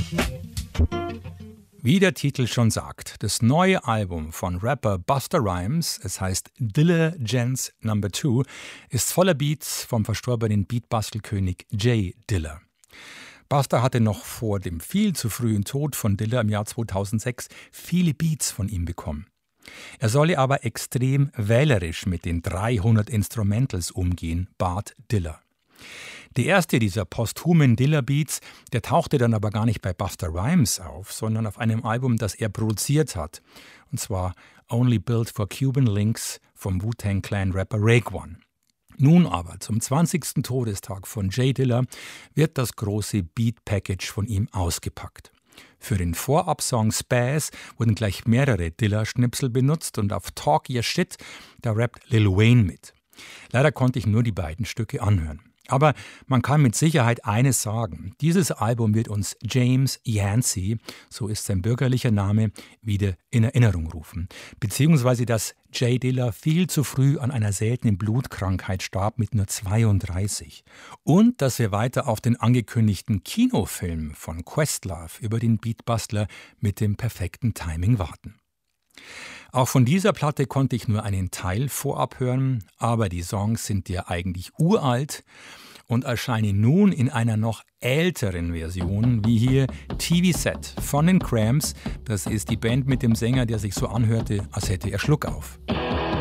Wie der Titel schon sagt, das neue Album von Rapper Busta Rhymes, es heißt Dilla Gents No. 2, ist voller Beats vom verstorbenen Beatbastelkönig J Dilla. Busta hatte noch vor dem viel zu frühen Tod von Dilla im Jahr 2006 viele Beats von ihm bekommen. Er solle aber extrem wählerisch mit den 300 Instrumentals umgehen, bat Dilla. Der erste dieser posthumen Dilla-Beats, der tauchte dann aber gar nicht bei Busta Rhymes auf, sondern auf einem Album, das er produziert hat. Und zwar Only Built for Cuban Links vom Wu-Tang Clan-Rapper Raekwon. Nun aber, zum 20. Todestag von J Dilla, wird das große Beat-Package von ihm ausgepackt. Für den Vorab-Song Spaz wurden gleich mehrere Dilla-Schnipsel benutzt und auf Talk Your Shit, da rappt Lil Wayne mit. Leider konnte ich nur die beiden Stücke anhören. Aber man kann mit Sicherheit eines sagen: Dieses Album wird uns James Yancey, so ist sein bürgerlicher Name, wieder in Erinnerung rufen. Beziehungsweise, dass J Dilla viel zu früh an einer seltenen Blutkrankheit starb mit nur 32. Und dass wir weiter auf den angekündigten Kinofilm von Questlove über den Beatbastler mit dem perfekten Timing warten. Auch von dieser Platte konnte ich nur einen Teil vorab hören, aber die Songs sind ja eigentlich uralt und erscheinen nun in einer noch älteren Version, wie hier TV Set von den Cramps. Das ist die Band mit dem Sänger, der sich so anhörte, als hätte er Schluck auf.